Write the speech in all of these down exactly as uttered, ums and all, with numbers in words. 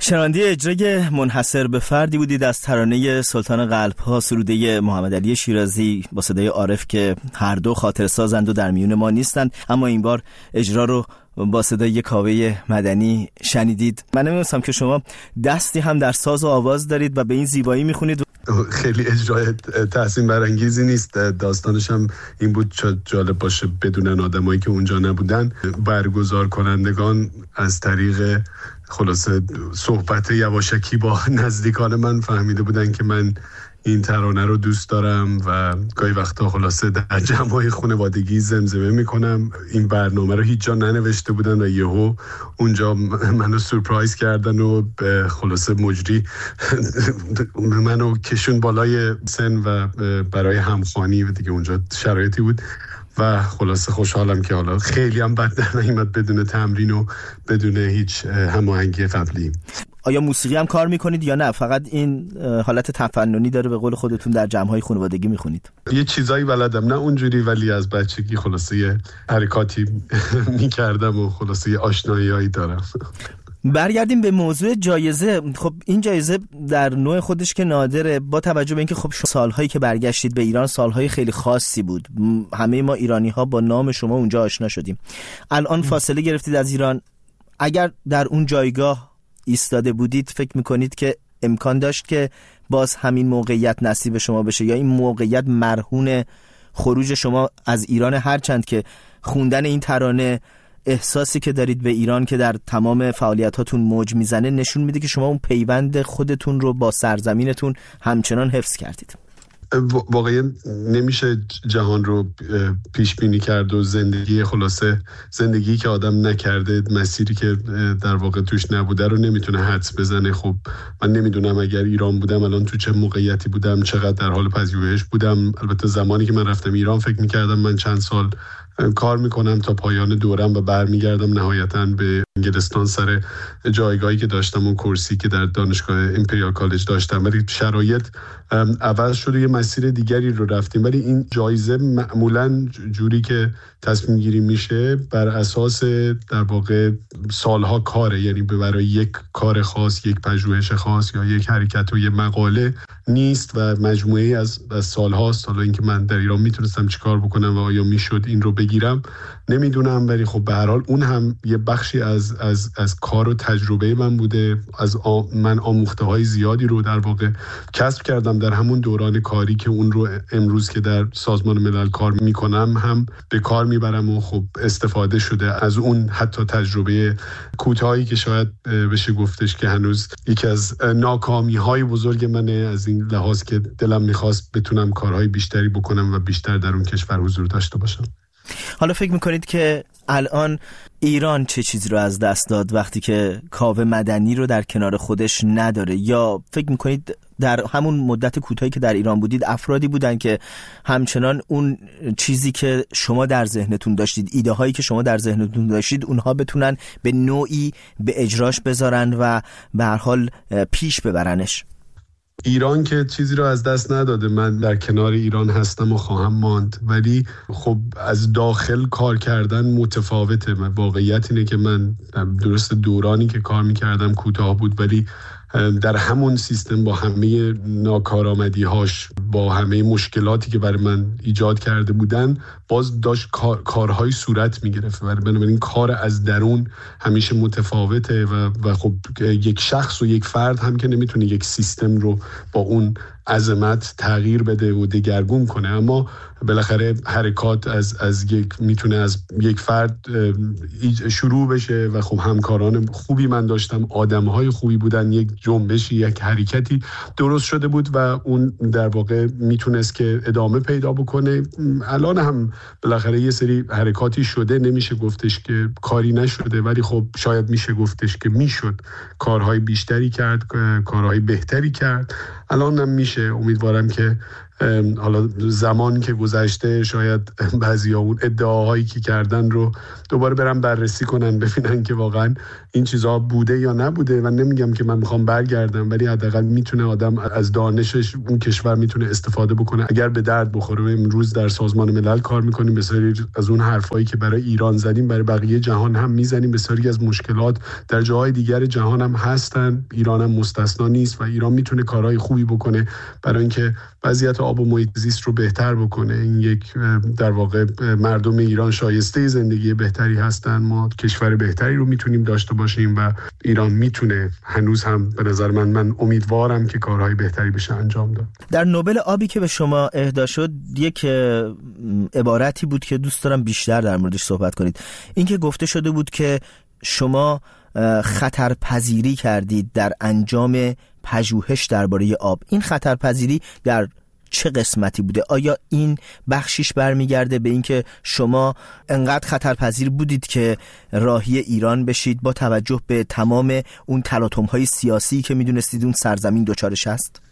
شنونده اجرای منحصر به فردی بودید از ترانه سلطان قلب‌ها، سروده محمد علی شیرازی با صدای عارف که هر دو خاطر سازند و در میون ما نیستند، اما این بار اجرا رو با صدای کاوه مدنی شنیدید. من نمی‌دونستم که شما دستی هم در ساز و آواز دارید و به این زیبایی میخونید. خیلی اجرای تحسین برانگیزی نیست، داستانش هم این بود جالب باشه بدونن آدمایی که اونجا نبودن. برگزار کنندگان از طریق خلاصه صحبت یواشکی با نزدیکان من فهمیده بودن که من این ترانه رو دوست دارم و گاهی وقتا خلاصه در جمع‌های خانوادگی زمزمه میکنم. این برنامه رو هیچ جا ننوشته بودن و یهو اونجا منو سورپرایز کردن و خلاصه مجری منو کشون بالای سن و برای همخوانی و دیگه اونجا شرایطی بود و خلاصه خوشحالم که حالا خیلی هم بد در نمیاد بدون تمرین و بدون هیچ هماهنگی قبلی. آیا موسیقی هم کار میکنید یا نه فقط این حالت تفننی داره به قول خودتون در جمع‌های خانوادگی میخونید؟ یه چیزایی بلدم، نه اونجوری، ولی از بچگی خلاصه یه حرکاتی میکردم و خلاصه یه آشنایی‌هایی دارم. برگردیم به موضوع جایزه. خب این جایزه در نوع خودش که نادره، با توجه به اینکه خب سالهایی که برگشتید به ایران سالهای خیلی خاصی بود، همه ما ایرانی‌ها با نام شما اونجا آشنا شدیم. الان فاصله گرفتید از ایران، اگر در اون جایگاه ایستاده بودید فکر میکنید که امکان داشت که باز همین موقعیت نصیب شما بشه، یا این موقعیت مرهون خروج شما از ایران؟ هرچند که خوندن این ترانه احساسی که دارید به ایران که در تمام فعالیتاتون موج میزنه نشون میده که شما اون پیوند خودتون رو با سرزمینتون همچنان حفظ کردید. واقعا نمیشه جهان رو پیش بینی کرد و زندگی خلاصه زندگی که آدم نکرده، مسیری که در واقع توش نبوده رو نمیتونه حدس بزنه. خب من نمیدونم اگر ایران بودم الان تو چه موقعیتی بودم، چقدر در حال پژوهش بودم. البته زمانی که من رفتم ایران فکر میکردم من چند سال کار میکنم تا پایان دورم و برمیگردم نهایتاً به انگلستان سر جایگاهی که داشتم و کورسی که در دانشگاه امپریال کالج داشتم، ولی شرایط عوض شده، یه مسیر دیگری رو رفتیم. ولی این جایزه معمولاً جوری که تصمیم گیری میشه بر اساس در واقع سالها کاره، یعنی برای یک کار خاص، یک پژوهش خاص یا یک حرکت و یک مقاله نیست و مجموعه‌ای از از سالهاست. حالا اینکه من در ایران میتونستم چیکار بکنم و آیا میشد این رو بگیرم نمیدونم، ولی خب به هر حال اون هم یه بخشی از از از کار و تجربه من بوده. از آ... من آموخته‌های زیادی رو در واقع کسب کردم در همون دوران کاری که اون رو امروز که در سازمان ملل کار میکنم هم به کار میبرم و خب استفاده شده از اون حتی تجربه کوتاهی که شاید بشه گفتش که هنوز یکی از ناکامی‌های بزرگ منه، از این لحاظ که دلم میخواست بتونم کارهای بیشتری بکنم و بیشتر در اون کشور حضور داشته باشم. حالا فکر میکنید که الان ایران چه چیزی رو از دست داد وقتی که کاوه مدنی رو در کنار خودش نداره؟ یا فکر میکنید در همون مدت کوتاهی که در ایران بودید افرادی بودن که همچنان اون چیزی که شما در ذهنتون داشتید، ایده هایی که شما در ذهنتون داشتید، اونها بتونن به نوعی به اجراش بذارن و به هر حال پیش ببرنش؟ ایران که چیزی رو از دست نداده، من در کنار ایران هستم و خواهم ماند، ولی خب از داخل کار کردن متفاوته. واقعیت اینه که من درست دورانی که کار میکردم کوتاه بود، ولی در همون سیستم با همه ناکارآمدی‌هاش، با همه مشکلاتی که برای من ایجاد کرده بودن، باز داشت کار، کارهای صورت میگرفت. بنابراین کار از درون همیشه متفاوته و, و خب یک شخص و یک فرد هم که نمیتونه یک سیستم رو با اون عظمت تغییر بده و دگرگون کنه، اما بالاخره حرکات از از یک میتونه از یک فرد شروع بشه و خب همکاران خوبی من داشتم، آدمهای خوبی بودن، یک جنبشی، یک حرکتی درست شده بود و اون در واقع میتونست که ادامه پیدا بکنه. الان هم بالاخره یه سری حرکاتی شده، نمیشه گفتش که کاری نشده، ولی خب شاید میشه گفتش که میشد کارهای بیشتری کرد، کارهای بهتری کرد. الان هم میشه. امیدوارم که حالا زمان که گذشته شاید بعضیا اون ادعاهایی که کردن رو دوباره برن بررسی کنن، ببینن که واقعا این چیزها بوده یا نبوده. و نمیگم که من میخوام برگردم، ولی حداقل میتونه آدم از دانشش اون کشور میتونه استفاده بکنه اگر به درد بخوره. امروز در سازمان ملل کار میکنیم، بسیاری از اون حرفایی که برای ایران زدیم برای بقیه جهان هم میزنیم. بسیاری از مشکلات در جاهای دیگر جهان هم هستن، ایران هم مستثنا نیست و ایران میتونه کارهای خوبی بکنه برای اینکه وضعیت آب و محیط زیست رو بهتر بکنه. این یک در واقع مردم ایران شایسته زندگی بهتری هستن، ما کشور بهتری رو میتونیم داشته باشیم و ایران میتونه هنوز هم به نظر من من امیدوارم که کارهای بهتری بشه انجام داد. در نوبل آبی که به شما اهدا شد یک عبارتی بود که دوست دارم بیشتر در موردش صحبت کنید. این که گفته شده بود که شما خطرپذیری کردید در انجام پژوهش درباره آب. این خطرپذیری در چه قسمتی بوده؟ آیا این بخشیش برمیگرده به این که شما انقدر خطرپذیر بودید که راهی ایران بشید با توجه به تمام اون تلاطم‌های سیاسی که میدونستید اون سرزمین دچارش هست؟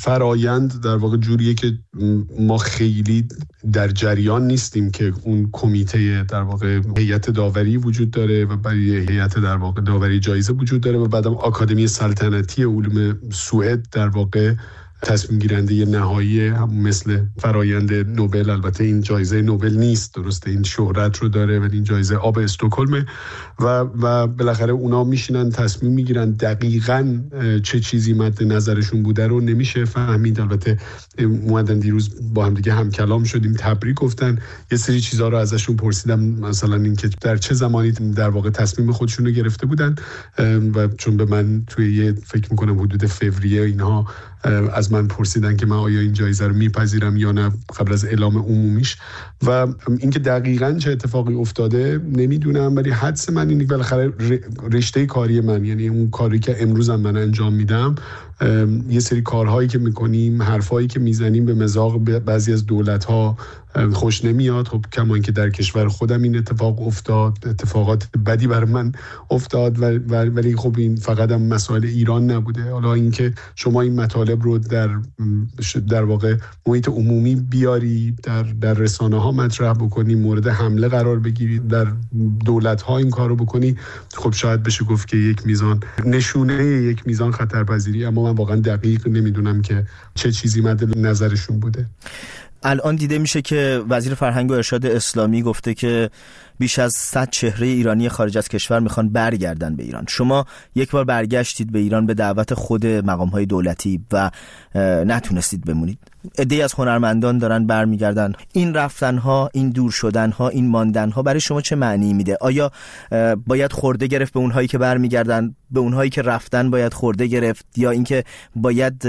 فرایند در واقع جوریه که ما خیلی در جریان نیستیم که اون کمیته در واقع هیئت داوری وجود داره و برای هیئت در واقع داوری جایزه وجود داره و بعدم آکادمی سلطنتی علوم سوئد در واقع تصمیم گیرنده نهایی، هم مثل فرایند نوبل. البته این جایزه نوبل نیست، درسته، این شهرت رو داره ولی این جایزه آب استکهلم و و بالاخره اونا میشینن تصمیم میگیرن. دقیقاً چه چیزی مد نظرشون بوده رو نمیشه فهمید. البته اومدن دیروز با هم دیگه هم کلام شدیم، تبریک گفتن، یه سری چیزا رو ازشون پرسیدم، مثلا اینکه در چه زمانی در واقع تصمیم خودشون رو گرفته بودن و چون به من توی یه فکر میکنم حدود فوریه اینها از من پرسیدن که من آیا این جایزه رو میپذیرم یا نه قبل از اعلام عمومیش. و اینکه دقیقاً چه اتفاقی افتاده نمیدونم، ولی حدس من اینه بالاخره رشته کاری من، یعنی اون کاری که امروز هم من انجام میدم، یه سری کارهایی که میکنیم، حرفایی که میزنیم به مذاق بعضی از دولت‌ها خوش نمیاد. خب کما اینکه در کشور خودم این اتفاق افتاد، اتفاقات بدی بر من افتاد، ولی خب این فقط هم مسائل ایران نبوده. حالا اینکه شما این مطالب رو در در واقع محیط عمومی بیاری، در در رسانه‌ها مطرح بکنی، مورد حمله قرار بگیری، در دولت‌ها این کارو بکنی، خب شاید بشه گفت که یک میزان نشونه یک میزان خطرپذیری. اما من واقعا دقیق نمیدونم که چه چیزی مد نظرشون بوده. الان دیده میشه که وزیر فرهنگ و ارشاد اسلامی گفته که بیش از صد چهره ایرانی خارج از کشور میخوان برگردن به ایران. شما یک بار برگشتید به ایران به دعوت خود مقام‌های دولتی و نتونستید بمونید. عده‌ای از هنرمندان دارن برمیگردن. این رفتنها، این دور شدنها، این ماندنها برای شما چه معنی میده؟ آیا باید خورده گرفت به اونهایی که برمیگردن، به اونهایی که رفتن باید خورده گرفت، یا اینکه باید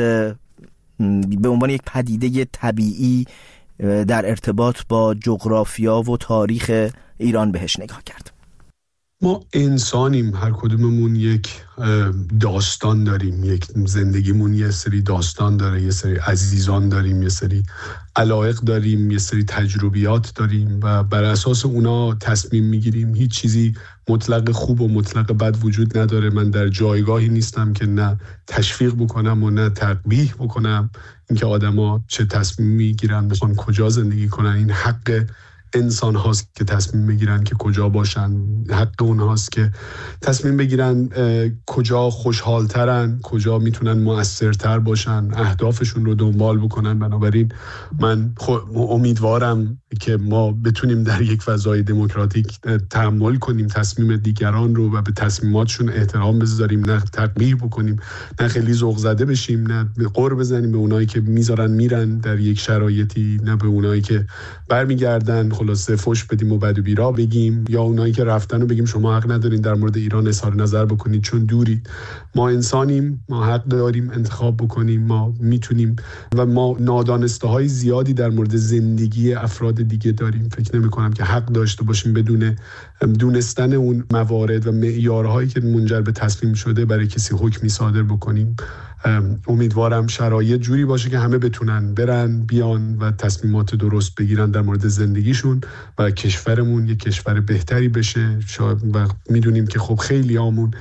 به عنوان یک پدیده طبیعی در ارتباط با جغرافیا و تاریخ ایران بهش نگاه کرد؟ ما انسانیم، هر کدوممون یک داستان داریم، یک زندگیمون یه سری داستان داره، یه سری عزیزان داریم، یه سری علایق داریم، یه سری تجربیات داریم و بر اساس اونا تصمیم میگیریم. هیچ چیزی مطلق خوب و مطلق بد وجود نداره. من در جایگاهی نیستم که نه تشویق بکنم و نه تقبیح بکنم اینکه آدما چه تصمیم میگیرن، بخوان کجا زندگی کنن. این حق انسان هاست که تصمیم بگیرن که کجا باشن، حق اون هاست که تصمیم بگیرن کجا خوشحالترن، کجا میتونن مؤثرتر باشن، اهدافشون رو دنبال بکنن. بنابراین من امیدوارم که ما بتونیم در یک فضای دموکراتیک تحمل کنیم تصمیم دیگران رو و به تصمیماتشون احترام بذاریم، نه تقبیح بکنیم، نه خیلی ذوق زده بشیم، نه قر بزنیم به اونایی که میذارن میرن در یک شرایطی، نه به اونایی که برمیگردن خلاصه فوش بدیم و بد و بیرا بگیم، یا اونایی که رفتن و بگیم شما حق ندارین در مورد ایران اظهار نظر بکنید چون دورید. ما انسانیم، ما حق داریم انتخاب بکنیم، ما میتونیم و ما نادانسته های زیادی در مورد زندگی افراد دیگه داریم. فکر نمی کنم که حق داشته باشیم بدون دونستن اون موارد و معیارهایی که منجر به تصمیم شده برای کسی حکمی صادر بکنیم. امیدوارم شرایط جوری باشه که همه بتونن برن بیان و تصمیمات درست بگیرن در مورد زندگیشون و کشورمون یک کشور بهتری بشه. و میدونیم که خب خیلی آمون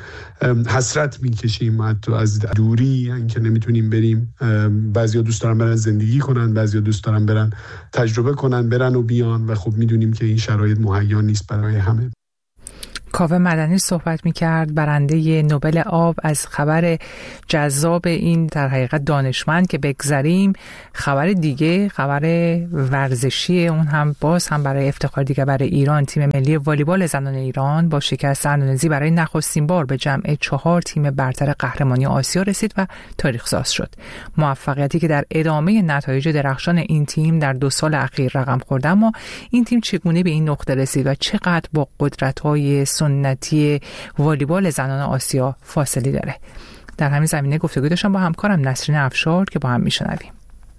حسرت میکشیم حتی از دوری، اینکه نمیتونیم بریم. بعضیا دوست دارن برن زندگی کنن، بعضیا دوست دارن برن تجربه کنن، برن و بیان، و خب میدونیم که این شرایط مهیا نیست برای همه. کاوه مدنی صحبت می‌کرد، برنده نوبل آب، از خبر جذاب این در حقیقت دانشمند که بگذریم. خبر دیگه، خبر ورزشی، اون هم باز هم برای افتخار دیگه برای ایران. تیم ملی والیبال زنان ایران با شکست اندونزی برای نخستین بار به جمع چهار تیم برتر قهرمانی آسیا رسید و تاریخ ساز شد. موفقیتی که در ادامه نتایج درخشان این تیم در دو سال اخیر رقم خورد. اما این تیم چگونه به این نقطه رسید و چقدر با قدرت‌های سنتی والیبال زنان آسیا فاصله داره؟ در همین زمینه گفتگو داشتم با همکارم نسرین افشار که با هم میشنویم.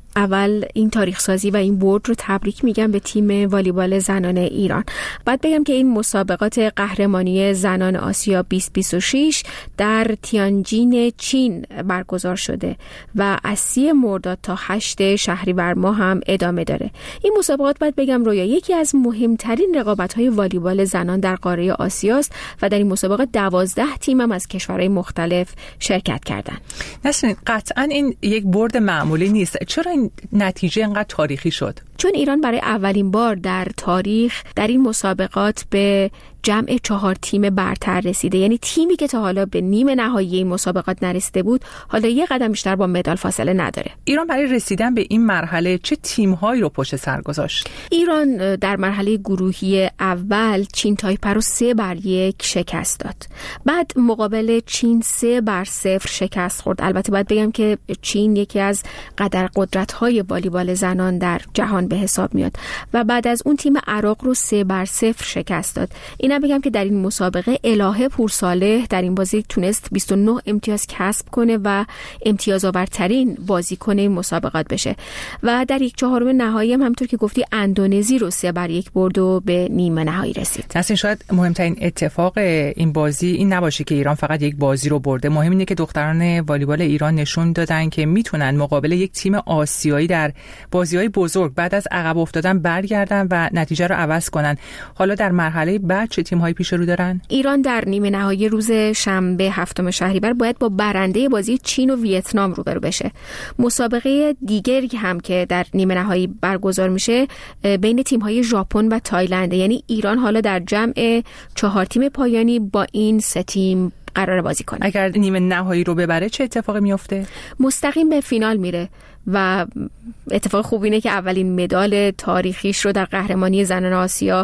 اول این تاریخ سازی و این برد رو تبریک میگم به تیم والیبال زنان ایران. بعد بگم که این مسابقات قهرمانی زنان آسیا بیست بیست و شش در تیانجین چین برگزار شده و از سی مرداد تا هشت شهریور ماه هم ادامه داره. این مسابقات باید بگم رویا یکی از مهمترین رقابت‌های والیبال زنان در قاره آسیاست و در این مسابقات دوازده تیم هم از کشورهای مختلف شرکت کردن. نسرین، قطعاً این یک برد معمولی نیست. چرا این نتیجه اینقدر تاریخی شد؟ چون ایران برای اولین بار در تاریخ در این مسابقات به جمع چهار تیم برتر رسیده. یعنی تیمی که تا حالا به نیمه نهایی این مسابقات نرسیده بود حالا یه قدم بیشتر با مدال فاصله نداره. ایران برای رسیدن به این مرحله چه تیم‌هایی رو پشت سر گذاشت؟ ایران در مرحله گروهی اول چین تایپه رو سه بر یک شکست داد. بعد مقابل چین سه بر صفر شکست خورد. البته باید بگم که چین یکی از قدر قدرت‌های والیبال زنان در جهان به حساب میاد و بعد از اون تیم عراق رو سه بر صفر شکست داد. اینا بگم که در این مسابقه الهه پورصالح در این بازی تونست بیست و نه امتیاز کسب کنه و امتیاز آورترین بازیکن این مسابقات بشه و در یک چهارم نهایی هم همونطور که گفتی اندونزی رو سه بر یک برد و به نیمه نهایی رسید. اصلا شاید مهمترین اتفاق این بازی این نباشه که ایران فقط یک بازی رو برده. مهم اینه که دختران والیبال ایران نشون دادن که میتونن مقابل یک تیم آسیایی در بازی‌های بزرگ بعد از عقب افتادن برگردن و نتیجه رو عوض کنن. حالا در مرحله بعد چه تیم‌هایی پیش رو دارن؟ ایران در نیمه نهایی روز شنبه هفتم شهریور باید با برنده بازی چین و ویتنام روبرو بشه. مسابقه دیگری هم که در نیمه نهایی برگزار میشه بین تیم‌های ژاپن و تایلند. یعنی ایران حالا در جمع چهار تیم پایانی با این سه تیم قرار بازی کنه. اگر نیمه نهایی رو ببره چه اتفاقی میفته؟ مستقیم به فینال میره و اتفاق خوب اینه که اولین مدال تاریخیش رو در قهرمانی زنان آسیا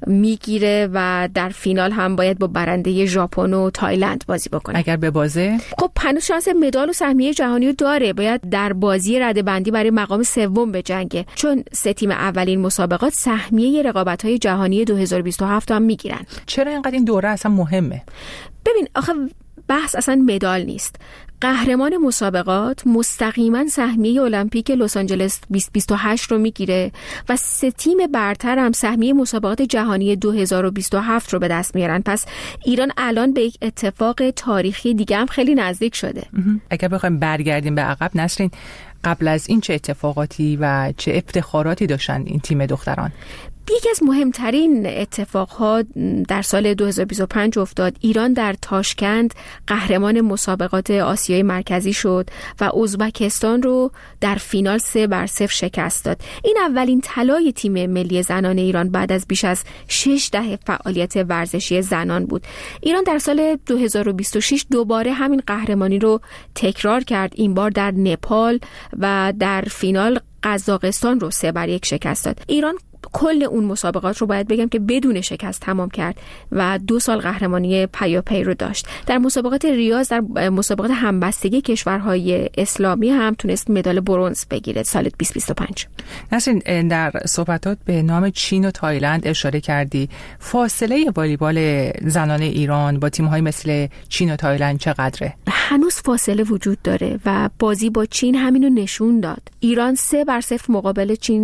میگیره و در فینال هم باید با برنده ژاپن و تایلند بازی بکنه. اگر ببازه خب هنوز شانس مدال و سهمیه جهانی رو داره. باید در بازی رده‌بندی برای مقام سوم بجنگه چون سه تیم اولین مسابقات سهمیه رقابت‌های جهانی دو هزار و بیست و هفت هم میگیرن. چرا اینقدر این دوره اصلا مهمه؟ ببین آخه بحث اصلا مدال نیست. قهرمان مسابقات مستقیما سهمیه المپیک لس آنجلس بیست بیست و هشت رو میگیره و سه تیم برتر هم سهمیه مسابقات جهانی دو هزار و بیست و هفت رو به دست میارن. پس ایران الان به یک اتفاق تاریخی دیگه هم خیلی نزدیک شده. اگر بخوایم برگردیم به عقب نسرین، قبل از این چه اتفاقاتی و چه افتخاراتی داشتن این تیم دختران؟ یکی از مهمترین اتفاقها در سال دو هزار و بیست و پنج افتاد. ایران در تاشکند قهرمان مسابقات آسیای مرکزی شد و ازبکستان رو در فینال سه بر صفر شکست داد. این اولین طلای تیم ملی زنان ایران بعد از بیش از شش دهه فعالیت ورزشی زنان بود. ایران در سال دو هزار و بیست و شش دوباره همین قهرمانی رو تکرار کرد، این بار در نپال و در فینال قزاقستان رو سه بر یک شکست داد. ایران کل اون مسابقات رو باید بگم که بدون شکست تمام کرد و دو سال قهرمانی پیاپی رو داشت. در مسابقات ریاض، در مسابقات همبستگی کشورهای اسلامی هم تونست مدال برنز بگیره سال بیست بیست و پنج. نسرین، در صحبتات به نام چین و تایلند اشاره کردی. فاصله والیبال زنان ایران با تیم‌های مثل چین و تایلند چقدره؟ هنوز فاصله وجود داره و بازی با چین همینو نشون داد. ایران سه بر صفر مقابل چین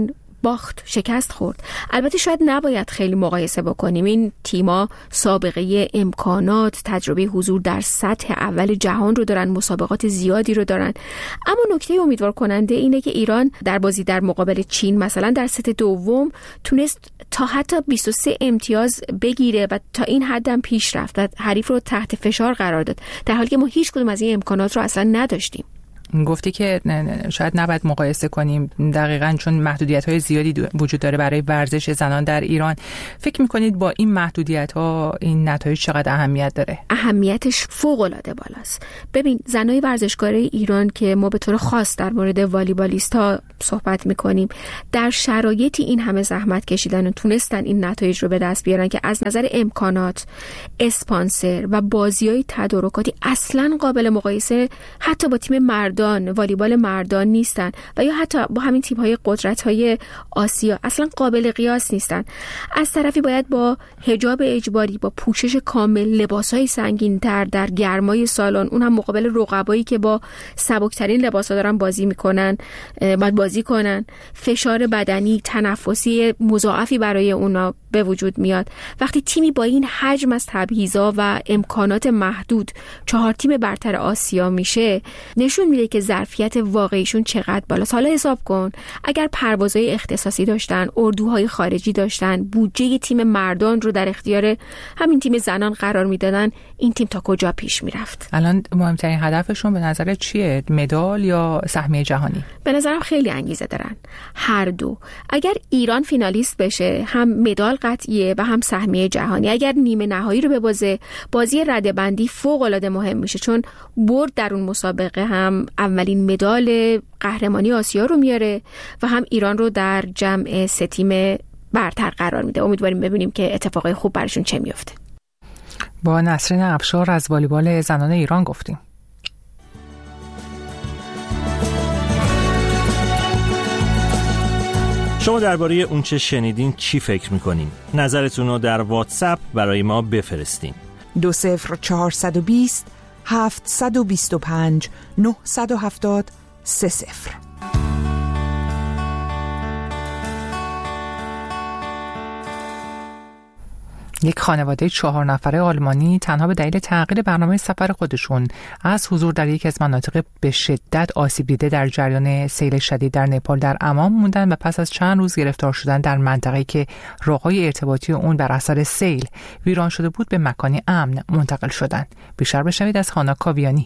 باخت، شکست خورد. البته شاید نباید خیلی مقایسه بکنیم، این تیما سابقه امکانات، تجربه حضور در سطح اول جهان رو دارن، مسابقات زیادی رو دارن. اما نکته امیدوار کننده اینه که ایران در بازی در مقابل چین مثلا در ست دوم تونست تا حتی بیست و سه امتیاز بگیره و تا این حدم پیش رفت و حریف رو تحت فشار قرار داد، در حالی که ما هیچ کدوم از این امکانات رو اصلا نداشتیم. گفتی که شاید نباید مقایسه کنیم، دقیقاً چون محدودیت‌های زیادی وجود داره برای ورزش زنان در ایران. فکر می‌کنید با این محدودیت‌ها این نتایج چقدر اهمیت داره؟ اهمیتش فوق‌العاده بالاست. ببین زنای ورزشکار ایران که ما به طور خاص در مورد والیبالیست‌ها صحبت می‌کنیم، در شرایطی این همه زحمت کشیدن و تونستن این نتایج رو به دست بیارن که از نظر امکانات، اسپانسر و بازی‌های تدارکاتی اصلاً قابل مقایسه حتی با تیم مردان والیبال مردان نیستن و یا حتی با همین تیم‌های قدرت‌های آسیا اصلا قابل قیاس نیستن. از طرفی باید با حجاب اجباری، با پوشش کامل، لباس‌های سنگین‌تر در گرمای سالن، اون هم مقابل رقبایی که با سبکترین لباس‌ها دارن بازی میکنن، باید بازی کنن. فشار بدنی، تنفسی مضاعفی برای اونا به وجود میاد. وقتی تیمی با این حجم از تبعیضا و امکانات محدود چهار تیم برتر آسیا میشه، نشون میده که ظرفیت واقعیشون چقدر بالاست. حالا حساب کن اگر پروازهای اختصاصی داشتن، اردوهای خارجی داشتن، بودجه تیم مردان رو در اختیار همین تیم زنان قرار میدادن، این تیم تا کجا پیش میرفت؟ الان مهمترین هدفشون به نظر چیه؟ مدال یا سهمیه جهانی؟ به نظرم خیلی انگیزه دارن هر دو. اگر ایران فینالیست بشه، هم مدال قطعیه و هم سهمیه جهانی. اگر نیمه نهایی رو ببازه، بازی رده‌بندی فوق‌العاده مهم میشه، چون برد در اون مسابقه هم اولین مدال قهرمانی آسیا رو میاره و هم ایران رو در جمع سه تیم برتر قرار میده. امیدواریم ببینیم که اتفاقای خوب براشون چه میفته. با نسرین افشار از والیبال زنان ایران گفتیم. شما درباره اون چه شنیدین چی فکر میکنین؟ نظرتون رو در واتساپ برای ما بفرستین. دو صفر چهارصد و بیست هفتصد و بیست و پنج نهصد و هفتاد سه صفر. یک خانواده چهار نفره آلمانی تنها به دلیل تغییر برنامه سفر خودشون از حضور در یکی از مناطق به شدت آسیب دیده در جریان سیل شدید در نپال در امان موندن و پس از چند روز گرفتار شدن در منطقه‌ای که راههای ارتباطی اون بر اثر سیل ویران شده بود به مکانی امن منتقل شدند. بیشتر بشنوید از خانا کاویانی.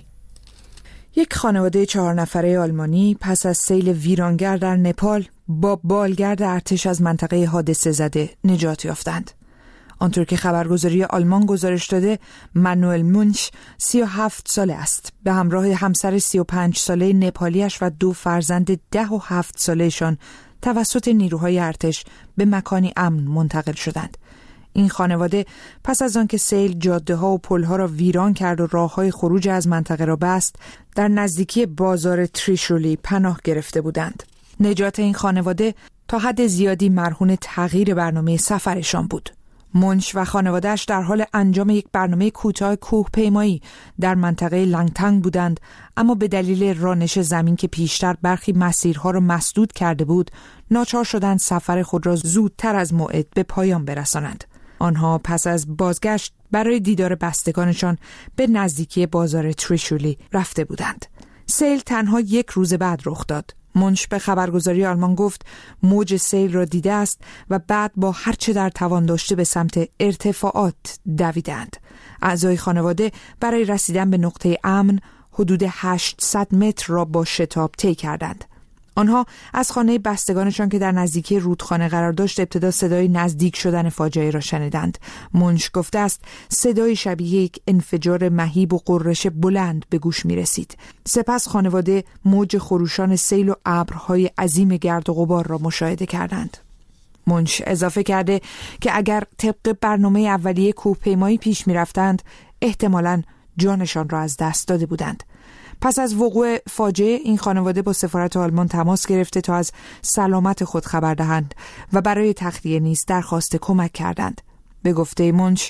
یک خانواده چهار نفره آلمانی پس از سیل ویرانگر در نپال با بالگرد ارتش از منطقه حادثه زده نجات یافتند. آنطور که خبرگزاری آلمان گزارش داده، مانوئل مونش سی و هفت ساله است. به همراه همسر سی و پنج ساله نپالیش و دو فرزند ده و هفت سالهشان توسط نیروهای ارتش به مکانی امن منتقل شدند. این خانواده پس از آنکه سیل جاده‌ها و پل‌ها را ویران کرد و راه‌های خروج از منطقه را بست، در نزدیکی بازار تریشولی پناه گرفته بودند. نجات این خانواده تا حد زیادی مرهون تغییر برنامه سفرشان بود. مونش و خانواده‌اش در حال انجام یک برنامه کوتاه کوهپیمایی در منطقه لنگتنگ بودند، اما به دلیل رانش زمین که پیشتر برخی مسیرها را مسدود کرده بود، ناچار شدند سفر خود را زودتر از موعد به پایان برسانند. آنها پس از بازگشت برای دیدار بستگانشان به نزدیکی بازار تریشولی رفته بودند. سیل تنها یک روز بعد رخ داد. مونش به خبرگزاری آلمان گفت موج سیل را دیده است و بعد با هر چه در توان داشته به سمت ارتفاعات دویدند. اعضای خانواده برای رسیدن به نقطه امن حدود هشتصد متر را با شتاب طی کردند. آنها از خانه بستگانشان که در نزدیکی رودخانه قرار داشت ابتدا صدای نزدیک شدن فاجعه را شنیدند. مونش گفته است صدای شبیه یک انفجار مهیب و غرش بلند به گوش می رسید. سپس خانواده موج خروشان سیل و ابرهای عظیم گرد و غبار را مشاهده کردند. مونش اضافه کرده که اگر طبق برنامه اولیه کوهپیمایی پیش می رفتند احتمالاً جانشان را از دست داده بودند. پس از وقوع فاجعه این خانواده با سفارت آلمان تماس گرفته تا از سلامت خود خبر دهند و برای تخلیه نیز درخواست کمک کردند. به گفته مونش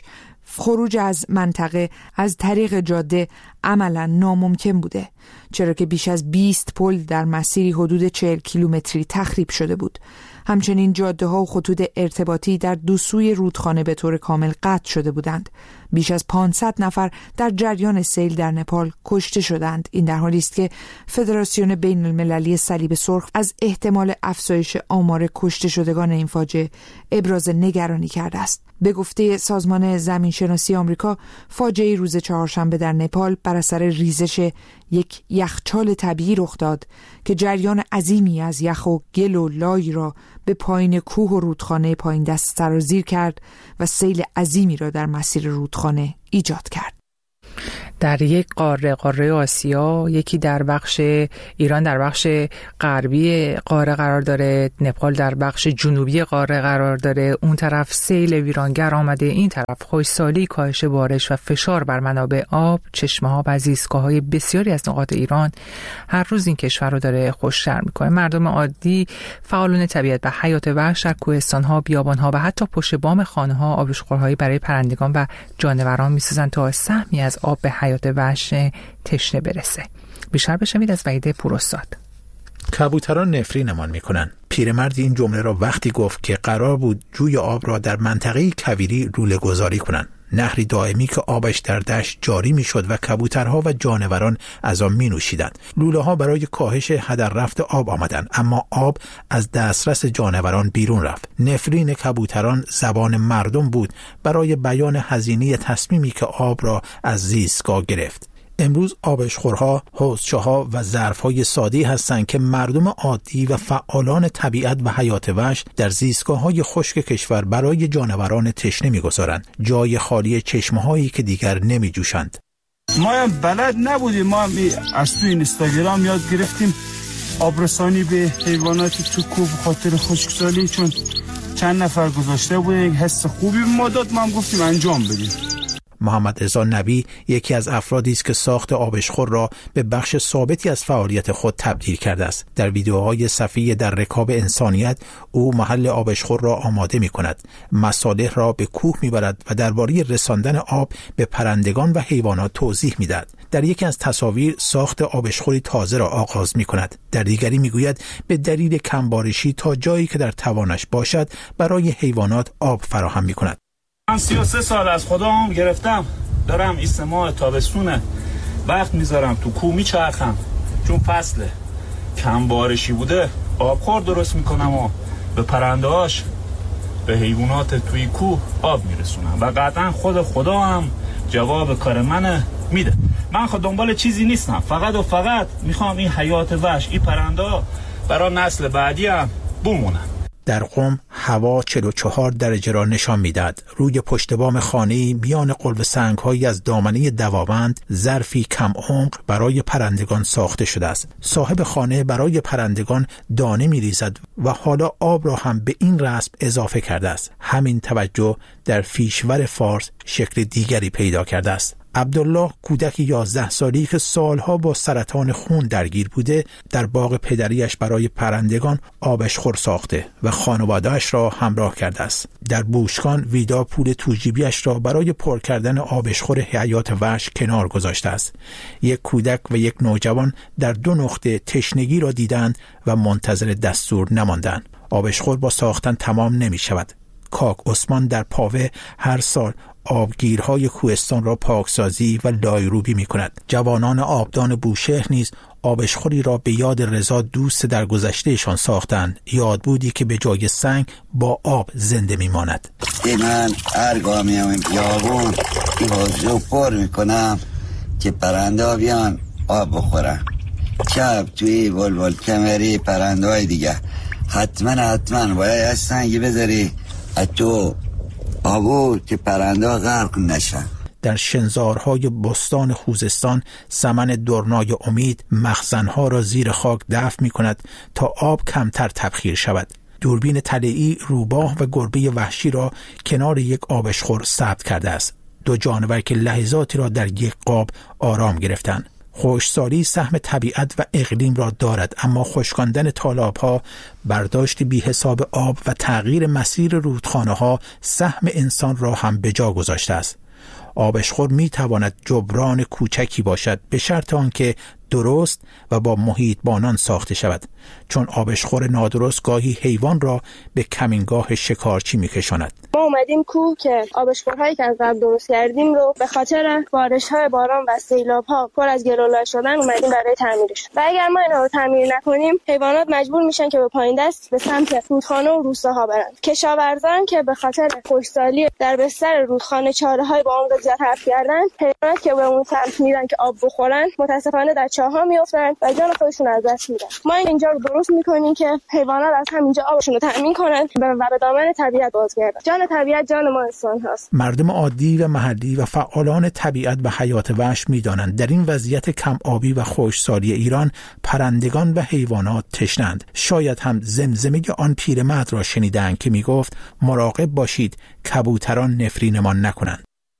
خروج از منطقه از طریق جاده عملاً ناممکن بوده، چرا که بیش از بیست پل در مسیری حدود چهل کیلومتری تخریب شده بود. همچنین جاده ها و خطوط ارتباطی در دو سوی رودخانه به طور کامل قطع شده بودند. بیش از پانصد نفر در جریان سیل در نپال کشته شدند. این در حالی است که فدراسیون بین المللی صلیب سرخ از احتمال افزایش آمار کشته شدگان این فاجعه ابراز نگرانی کرده است. به گفته سازمان زمینشناسی آمریکا، فاجعه روز چهارشنبه در نپال بر اثر ریزش یک یخچال طبیعی رخ داد که جریان عظیمی از یخ و گل و لای را به پایین کوه و رودخانه پایین دست سرازیر کرد و سیل عظیمی را در مسیر رودخانه ایجاد کرد. در یک قاره قاره آسیا، یکی در بخش ایران در بخش غربی قاره قرار داره، نپال در بخش جنوبی قاره قرار داره. اون طرف سیل ویرانگر آمده، این طرف خشکسالی، کاهش بارش و فشار بر منابع آب، چشمه‌ها و زیستگاه‌های بسیاری از نقاط ایران هر روز این کشور رو داره خشک‌تر می‌کنه. مردم عادی، فعالان طبیعت و حیات وحش در کوهستان‌ها، بیابان‌ها و حتی پشت بام خانه‌ها آبشخورهایی برای پرندگان و جانوران می‌سازند تا سهمی از آب به حیات وحش تشنه برسه. بیشتر بشنوید از وحید پوراستاد. کبوتران نفرینمان میکنن. پیرمرد این جمله را وقتی گفت که قرار بود جوی آب را در منطقه کویری روله گذاری کنند. نهری دائمی که آبش در دشت جاری میشد و کبوترها و جانوران از آن می نوشیدند. لوله ها برای کاهش هدر رفت آب آمدند، اما آب از دسترس جانوران بیرون رفت. نفرین کبوتران زبان مردم بود برای بیان هزینه تصمیمی که آب را از زیستگاه گرفت. امروز آبشخورها، حوضچه‌ها و ظرف‌های ساده‌ای هستند که مردم عادی و فعالان طبیعت و حیات وحش در زیستگاه‌های خشک کشور برای جانوران تشنه می‌گذارند، جای خالی چشمه‌هایی که دیگر نمی‌جوشند. ما هم بلد نبودیم، ما هم از تو اینستاگرام یاد گرفتیم آبرسانی به حیوانات تو کوه خاطر خشکسالی، چون چند نفر گذاشته بودن، حس خوبی ما داد، ما هم گفتیم انجام بدیم. محمد رضا نبی یکی از افرادی است که ساخت آبشخور را به بخش ثابتی از فعالیت خود تبدیل کرده است. در ویدیوهای صفحه در رکاب انسانیت او محل آبشخور را آماده می کند، مصالح را به کوه می برد و درباره رساندن آب به پرندگان و حیوانات توضیح می دهد. در یکی از تصاویر ساخت آبشخوری تازه را آغاز می کند. در دیگری می گوید به دلیل کمبارشی تا جایی که در توانش باشد برای حیوانات آب فراهم می کند. من سی و سه سال از خودم گرفتم، دارم این سه ماه تابستونه وقت میذارم تو کوه میچرخم، چون فصله کم بارشی بوده آبخور درست میکنم و به پرنده‌هاش، به حیوانات توی کوه آب میرسونم و قطعا خود خدا هم جواب کار من میده. من خود دنبال چیزی نیستم، فقط و فقط میخوام این حیات وحش، این پرنده برای نسل بعدی هم بمونن. در قم هوا چهل و چهار درجه را نشان میداد. روی پشت بام خانه‌ای میان قلب سنگ‌هایی از دامنه دواوند ظرفی کم عمق برای پرندگان ساخته شده است. صاحب خانه برای پرندگان دانه می‌ریزد و حالا آب را هم به این رسم اضافه کرده است. همین توجه در فیشور فارس شکل دیگری پیدا کرده است. عبدالله کودک یازده سالی که سالها با سرطان خون درگیر بوده در باغ پدریش برای پرندگان آبشخور ساخته و خانواده‌اش را همراه کرده است. در بوشکان ویدا پول توجیبیش را برای پر کردن آبشخور حیات وحش کنار گذاشته است. یک کودک و یک نوجوان در دو نقطه تشنگی را دیدند و منتظر دستور نماندند. آبشخور با ساختن تمام نمی شود. کاک عثمان در پاوه هر سال آبگیرهای کوهستان را پاکسازی و لایروبی می کند. جوانان آبدان بوشهر نیز آبشخوری را به یاد رضا دوست در گذشتهشان ساختند، یاد بودی که به جای سنگ با آب زنده می ماند. من ارگاه می همیم بیابون این حوضو پر می کنم که پرنده ها بیان آب بخورن. چپ توی بلبل کمری پرنده های دیگه حتما حتما باید از سنگی بذاری تو آبو که پرنده ها غرق نشن. در شنزارهای بستان خوزستان سمن درنای امید مخزنها را زیر خاک دفن می کند تا آب کمتر تبخیر شود. دوربین طلعی روباه و گربه وحشی را کنار یک آبشخور ثبت کرده است. دو جانور که لحظاتی را در یک قاب آرام گرفتند. خشکسالی سهم طبیعت و اقلیم را دارد، اما خشکاندن تالاب‌ها، برداشت بی حساب آب و تغییر مسیر رودخانه‌ها سهم انسان را هم به جا گذاشته است. آبشخور می تواند جبران کوچکی باشد به شرط آنکه درست و با محیطبانان ساخته شود، چون آبشخور نادرست گاهی حیوان را به کمینگاه شکارچی می‌کشاند. ما اومدیم کوه که آبشخورهایی که از قبل درست کردیم رو به خاطر بارش‌های باران و سیلاب‌ها پر از گلوله شدن اومدیم برای تعمیرش. و اگر ما اینا رو تعمیر نکنیم، حیوانات مجبور میشن که به پایین دست به سمت رودخانه و روستاها برن. کشاورزان که به خاطر خشکسالی در بستر رودخانه چاره‌های با عمق زیاد حفر کردن، حیوانات که به اون سمت میرن که آب بخورن، متأسفانه در چاه‌ها میافتن و جان خودشون از دست میدن. ما اینجا رو درست میکنیم که حیوانات از همینجا آبشون رو تامین کنن و به دامن طبیعت بازگردن. جان طبیعت جان ما انسان هست. مردم عادی و محلی و فعالان طبیعت و حیات وحش میدانند در این وضعیت کم آبی و خشکسالی ایران پرندگان و حیوانات تشنند. شاید هم زمزمه آن پیرمرد را شنیدند که میگفت مراقب باشید کبوتران نفرینمان نکنند.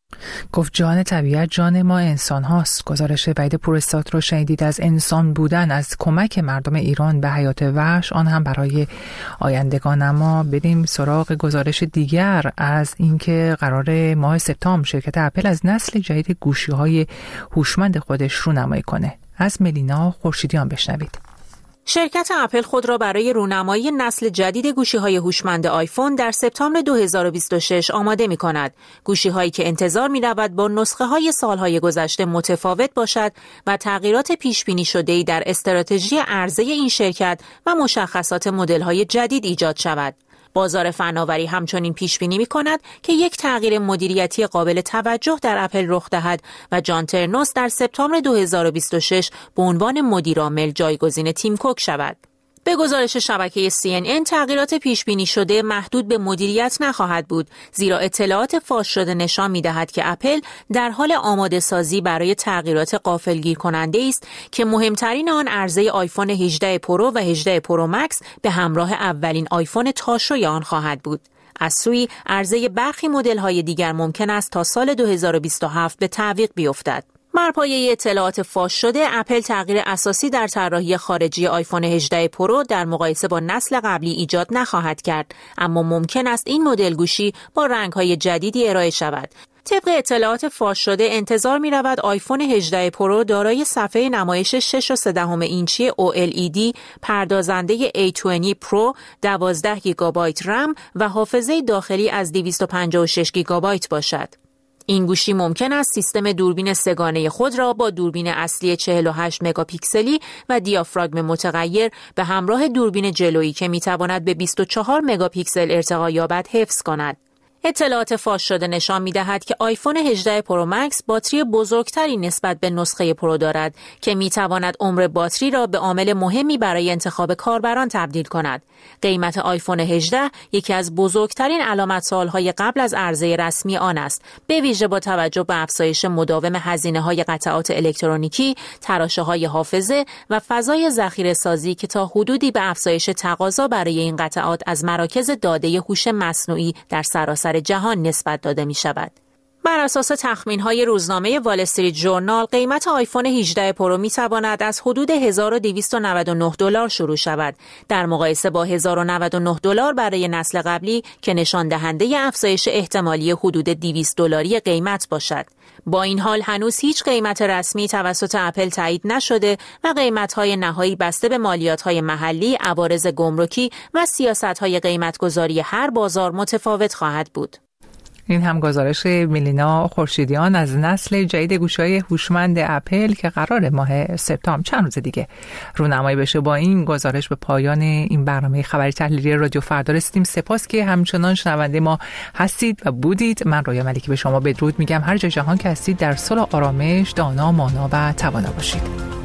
گفت جان طبیعت جان ما انسان هاست. گزارش وحید پوراستاد رو شنیدید از انسان بودن، از کمک مردم ایران به حیات وحش، آن هم برای آیندگان. اما بریم سراغ گزارش دیگر از اینکه قرار ماه سپتامبر شرکت اپل از نسل جدید گوشی‌های هوشمند خودش رونمایی کنه. از ملینا خورشیدیان بشنوید. شرکت اپل خود را برای رونمایی نسل جدید گوشی‌های هوشمند آیفون در سپتامبر دو هزار و بیست و شش آماده می‌کند. گوشی‌هایی که انتظار می‌رود با نسخه‌های سال‌های گذشته متفاوت باشد و تغییرات پیش‌بینی شده‌ای در استراتژی عرضه این شرکت و مشخصات مدل‌های جدید ایجاد شود. بازار فناوری همچنین پیش بینی می‌کند که یک تغییر مدیریتی قابل توجه در اپل رخ دهد و جان ترنوس در سپتامبر دو هزار و بیست و شش به عنوان مدیرعامل جایگزین تیم کوک شود. به گزارش شبکه سی ان ان تغییرات پیش بینی شده محدود به مدیریت نخواهد بود، زیرا اطلاعات فاش شده نشان می‌دهد که اپل در حال آماده سازی برای تغییرات غافلگیر کننده است که مهمترین آن عرضه آیفون هجده پرو و هجده پرو مکس به همراه اولین آیفون تاشوی آن خواهد بود. از سوی عرضه برخی مدل‌های دیگر ممکن است تا سال دو هزار و بیست و هفت به تعویق بیفتد. بر پایه اطلاعات فاش شده، اپل تغییر اساسی در طراحی خارجی آیفون هجده پرو در مقایسه با نسل قبلی ایجاد نخواهد کرد، اما ممکن است این مدل گوشی با رنگ‌های جدیدی ارائه شود. طبق اطلاعات فاش شده انتظار می رود آیفون هجده پرو دارای صفحه نمایش شش و سه دهم اینچی او ال ای دی، پردازنده ای بیست پرو، دوازده گیگابایت رم و حافظه داخلی از دویست و پنجاه و شش گیگابایت باشد. این گوشی ممکن است سیستم دوربین سه‌گانه خود را با دوربین اصلی چهل و هشت مگاپیکسلی و دیافراگم متغیر به همراه دوربین جلویی که میتواند به بیست و چهار مگاپیکسل ارتقا یابد حفظ کند. اطلاعات فاش شده نشان می‌دهد که آیفون هجده پرو مکس باتری بزرگتری نسبت به نسخه پرو دارد که می‌تواند عمر باتری را به عامل مهمی برای انتخاب کاربران تبدیل کند. قیمت آیفون هجده یکی از بزرگترین علامت سوال‌های قبل از عرضه رسمی آن است، به ویژه با توجه به افزایش مداوم هزینه‌های قطعات الکترونیکی، تراشه‌های حافظه و فضای ذخیره‌سازی که تا حدودی به افزایش تقاضا برای این قطعات از مراکز داده هوش مصنوعی در سراسر جهان نسبت داده می شود. بر اساس تخمین‌های روزنامه وال استریت ژورنال، قیمت آیفون هجده پرو می تواند از حدود هزار و دویست و نود و نه دلار شروع شود، در مقایسه با هزار و نود و نه دلار برای نسل قبلی که نشان دهنده افزایش احتمالی حدود دویست دلاری قیمت باشد. با این حال هنوز هیچ قیمت رسمی توسط اپل تایید نشده و قیمت‌های نهایی بسته به مالیات‌های محلی، عوارض گمرکی و سیاست‌های قیمت‌گذاری هر بازار متفاوت خواهد بود. این هم گزارش ملینا خورشیدیان از نسل جدید گوشی‌های هوشمند اپل که قرار ماه سپتامبر چند روز دیگه رونمایی بشه. با این گزارش به پایان این برنامه خبری تحلیلی رادیو فردا رسیدیم. سپاس که همچنان شنونده ما هستید و بودید. من رویا ملکی به شما بدرود میگم. هر جای جهان که هستید در صلح و آرامش دانا، مانا و توانا باشید.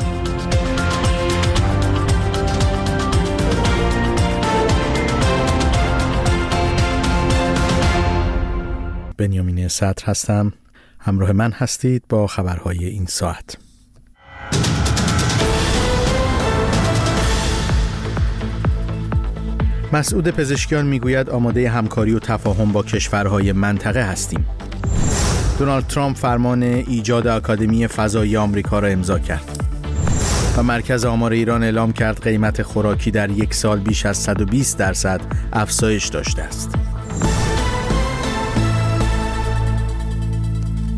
بنیامین صدر هستم. همراه من هستید با خبرهای این ساعت. مسعود پزشکیان میگوید آماده همکاری و تفاهم با کشورهای منطقه هستیم. دونالد ترامپ فرمان ایجاد آکادمی فضایی آمریکا را امضا کرد. و مرکز آمار ایران اعلام کرد قیمت خوراکی در یک سال بیش از صد و بیست درصد افزایش داشته است.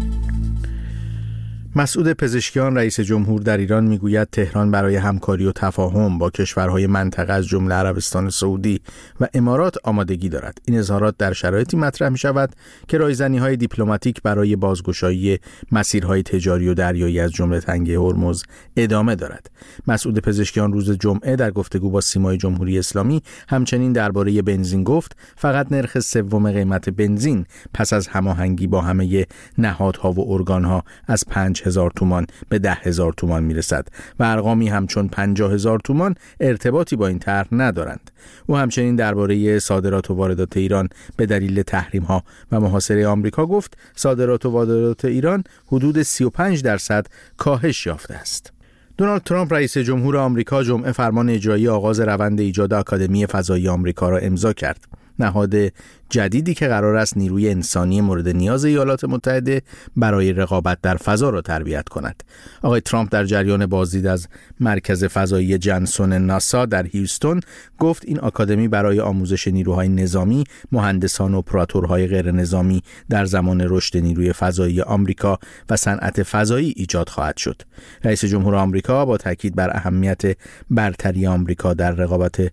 مسعود پزشکیان رئیس جمهور در ایران میگوید تهران برای همکاری و تفاهم با کشورهای منطقه از جمله عربستان سعودی و امارات آمادگی دارد. این اظهارات در شرایطی مطرح می شود که رایزنی‌های دیپلماتیک برای بازگشایی مسیرهای تجاری و دریایی از جمله تنگه هرمز ادامه دارد. مسعود پزشکیان روز جمعه در گفتگو با سیمای جمهوری اسلامی همچنین درباره بنزین گفت فقط نرخ سوم قیمت بنزین پس از هماهنگی با همه نهادها و ارگانها از پنج هزار تومان به ده هزار تومان میرسد و ارقامی همچون پنجاه هزار تومان ارتباطی با این طرح ندارند. او همچنین درباره صادرات و واردات ایران به دلیل تحریم ها و محاصره آمریکا گفت صادرات و واردات ایران حدود سی و پنج درصد کاهش یافته است. دونالد ترامپ رئیس جمهور آمریکا جمعه فرمان اجرایی آغاز روند ایجاد آکادمی فضایی آمریکا را امضا کرد. نهاد جدیدی که قرار است نیروی انسانی مورد نیاز ایالات متحده برای رقابت در فضا را تربیت کند. آقای ترامپ در جریان بازدید از مرکز فضایی جنسون ناسا در هیوستون گفت این آکادمی برای آموزش نیروهای نظامی، مهندسان و اپراتورهای غیر نظامی در زمان رشد نیروی فضایی آمریکا و صنعت فضایی ایجاد خواهد شد. رئیس جمهور آمریکا با تاکید بر اهمیت برتری آمریکا در رقابت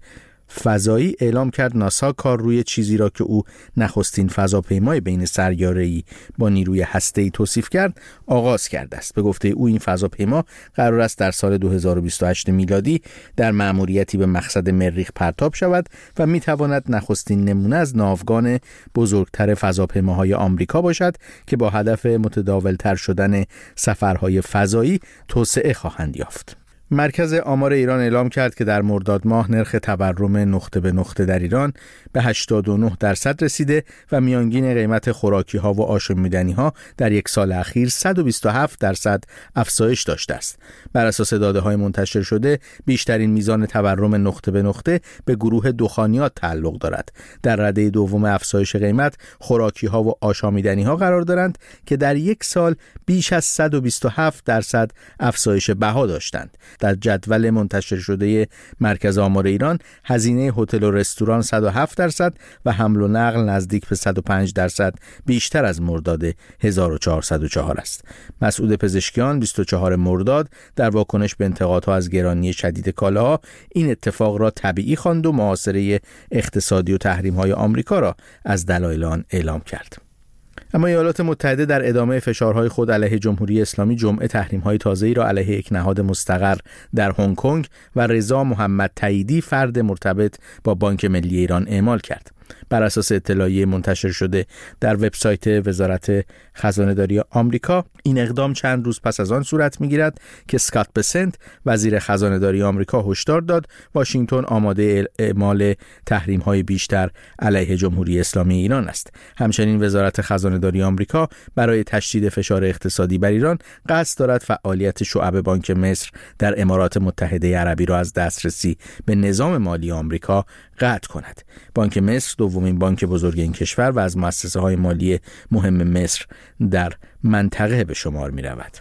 فضایی اعلام کرد ناسا کار روی چیزی را که او نخستین فضاپیمای بین سیاره‌ای با نیروی هسته‌ای توصیف کرد آغاز کرده است. به گفته او این فضاپیما قرار است در سال دو هزار و بیست و هشت میلادی در مأموریتی به مقصد مریخ پرتاب شود و میتواند نخستین نمونه از ناوگان بزرگتر فضاپیماهای آمریکا باشد که با هدف متداولتر شدن سفرهای فضایی توسعه خواهند یافت. مرکز آمار ایران اعلام کرد که در مرداد ماه نرخ تورم نقطه به نقطه در ایران به هشتاد و نه درصد رسیده و میانگین قیمت خوراکی ها و آشامیدنی ها در یک سال اخیر صد و بیست و هفت درصد افزایش داشته است. بر اساس داده های منتشر شده بیشترین میزان تورم نقطه به نقطه به گروه دخانیات تعلق دارد. در رده دوم افزایش قیمت خوراکی ها و آشامیدنی ها قرار دارند که در یک سال بیش از صد و بیست و هفت درصد افزایش بها داشتند. در جدول منتشر شده مرکز آمار ایران هزینه هتل و رستوران صد و هفت درصد و حمل و نقل نزدیک به صد و پنج درصد بیشتر از مرداد هزار و چهارصد و چهار است. مسعود پزشکیان بیست و چهارم مرداد در واکنش به انتقادها از گرانی شدید کالاها این اتفاق را طبیعی خواند و محاصره اقتصادی و تحریم‌های آمریکا را از دلایل آن اعلام کرد. اما ایالات متحده در ادامه فشارهای خود علیه جمهوری اسلامی جمعه تحریم‌های تازه‌ای را علیه یک نهاد مستقر در هنگ کنگ و رضا محمد تاییدی فرد مرتبط با بانک ملی ایران اعمال کرد. بر اساس اطلاعیه منتشر شده در وبسایت وزارت خزانه‌داری آمریکا این اقدام چند روز پس از آن صورت می‌گیرد که اسکات بسنت وزیر خزانه‌داری آمریکا هشدار داد واشنگتن آماده اعمال تحریم‌های بیشتر علیه جمهوری اسلامی ایران است. همچنین وزارت خزانه‌داری آمریکا برای تشدید فشار اقتصادی بر ایران قصد دارد فعالیت شعب بانک مصر در امارات متحده عربی را از دسترسی به نظام مالی آمریکا قطع کند. بانک مصر دومین بانک بزرگ این کشور و از مؤسسه‌های مالی مهم مصر در منطقه به شمار می‌رود.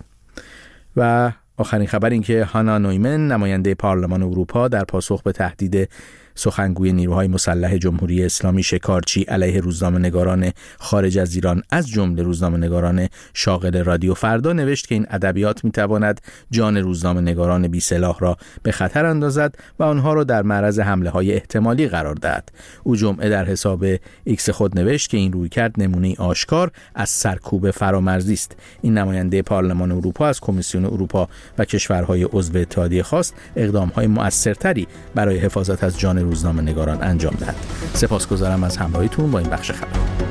و آخرین خبر این که هانا نویمن نماینده پارلمان اروپا در پاسخ به تهدید سخنگوی نیروهای مسلح جمهوری اسلامی شکارچی علیه روزنامه‌نگاران خارج از ایران از جمله روزنامه‌نگاران شاغل رادیو فردا نوشت که این ادبیات می‌تواند جان روزنامه‌نگاران بی‌سلاح را به خطر اندازد و آنها را در معرض حمله‌های احتمالی قرار دهد. او جمعه در حساب ایکس خود نوشت که این رویکرد نمونه‌ای آشکار از سرکوب فرامرزی است. این نماینده پارلمان اروپا از کمیسیون اروپا و کشورهای عضو اتحادیه خواست اقدام‌های مؤثرتری برای حفاظت از جان روزنامه‌نگاران انجام دهد. سپاسگزارم از همراهیتون با این بخش خبر.